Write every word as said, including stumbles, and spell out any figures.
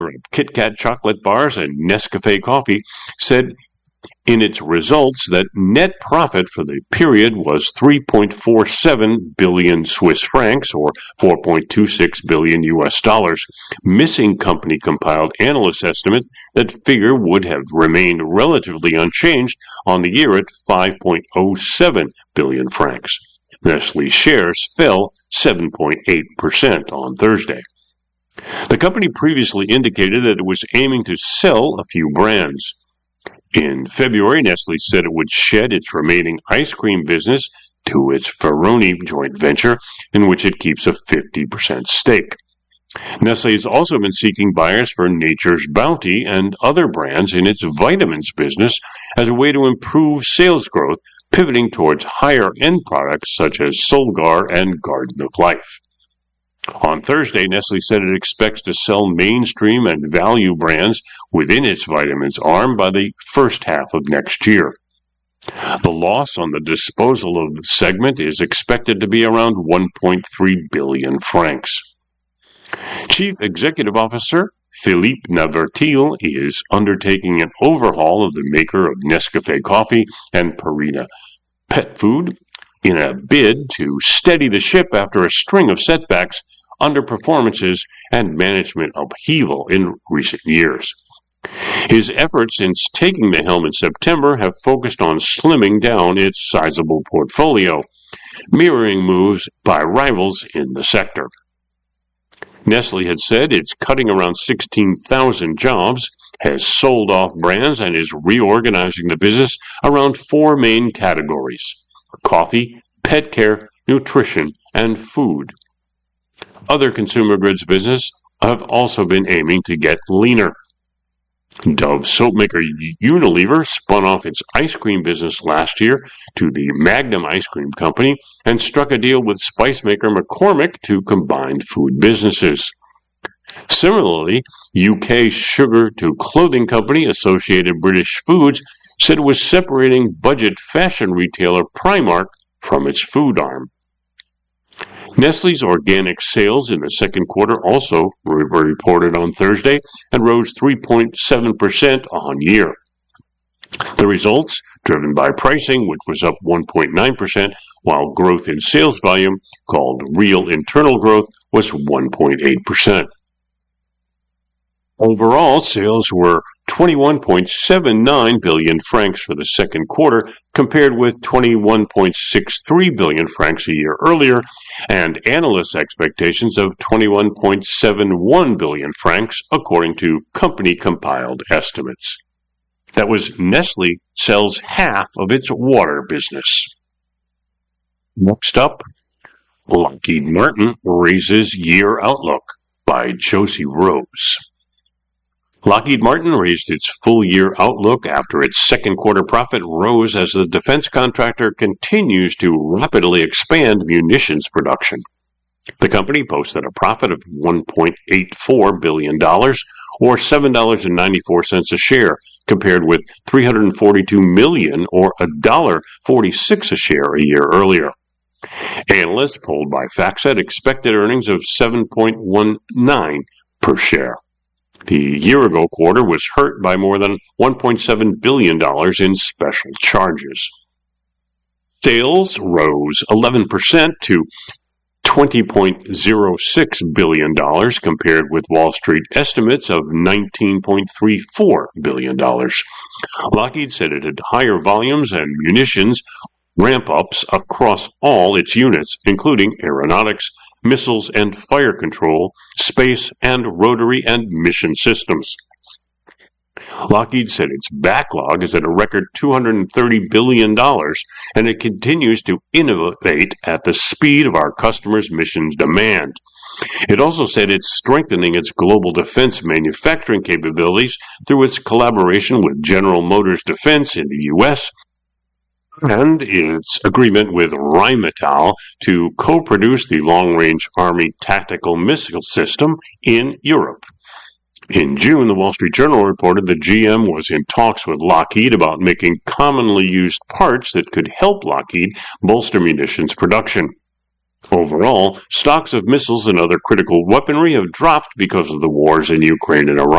of Kit Kat chocolate bars and Nescafé coffee, said in its results that net profit for the period was three point four seven billion Swiss francs, or four point two six billion U S dollars, missing company-compiled analyst estimates that figure would have remained relatively unchanged on the year at five point oh seven billion francs. Nestlé's shares fell seven point eight percent on Thursday. The company previously indicated that it was aiming to sell a few brands. In February, Nestlé said it would shed its remaining ice cream business to its Ferroni joint venture, in which it keeps a fifty percent stake. Nestlé has also been seeking buyers for Nature's Bounty and other brands in its vitamins business as a way to improve sales growth, pivoting towards higher-end products such as Solgar and Garden of Life. On Thursday, Nestlé said it expects to sell mainstream and value brands within its vitamins arm by the first half of next year. The loss on the disposal of the segment is expected to be around one point three billion francs. Chief Executive Officer Philippe Navertil is undertaking an overhaul of the maker of Nescafé coffee and Purina pet food in a bid to steady the ship after a string of setbacks, underperformances, and management upheaval in recent years. His efforts since taking the helm in September have focused on slimming down its sizable portfolio, mirroring moves by rivals in the sector. Nestlé had said it's cutting around sixteen thousand jobs, has sold off brands, and is reorganizing the business around four main categories: coffee, pet care, nutrition, and food. Other consumer goods businesses have also been aiming to get leaner. Dove soap maker Unilever spun off its ice cream business last year to the Magnum Ice Cream Company and struck a deal with spice maker McCormick to combine food businesses. Similarly, U K sugar-to-clothing company Associated British Foods said it was separating budget fashion retailer Primark from its food arm. Nestlé's organic sales in the second quarter also were reported on Thursday and rose three point seven percent on year. The results, driven by pricing, which was up one point nine percent, while growth in sales volume, called real internal growth, was one point eight percent. Overall, sales were twenty-one point seven nine billion francs for the second quarter, compared with twenty-one point six three billion francs a year earlier, and analysts' expectations of twenty-one point seven one billion francs, according to company-compiled estimates. That was Nestlé sells half of its water business. Next up, Lockheed Martin raises year outlook by Josie Rose. Lockheed Martin raised its full-year outlook after its second quarter profit rose as the defense contractor continues to rapidly expand munitions production. The company posted a profit of one point eight four billion dollars, or seven dollars and ninety-four cents a share, compared with three hundred forty-two million dollars, or one dollar and forty-six cents a share a year earlier. Analysts polled by FactSet expected earnings of seven point one nine per share. The year-ago quarter was hurt by more than one point seven billion dollars in special charges. Sales rose eleven percent to twenty point oh six billion dollars, compared with Wall Street estimates of nineteen point three four billion dollars. Lockheed said it had higher volumes and munitions ramp-ups across all its units, including aeronautics, missiles and fire control, space, and rotary and mission systems. Lockheed said its backlog is at a record two hundred thirty billion dollars, and it continues to innovate at the speed of our customers' missions demand. It also said it's strengthening its global defense manufacturing capabilities through its collaboration with General Motors Defense in the U S and its agreement with Rheinmetall to co-produce the Long-Range Army Tactical Missile System in Europe. In June, the Wall Street Journal reported that G M was in talks with Lockheed about making commonly used parts that could help Lockheed bolster munitions production. Overall, stocks of missiles and other critical weaponry have dropped because of the wars in Ukraine and Iraq.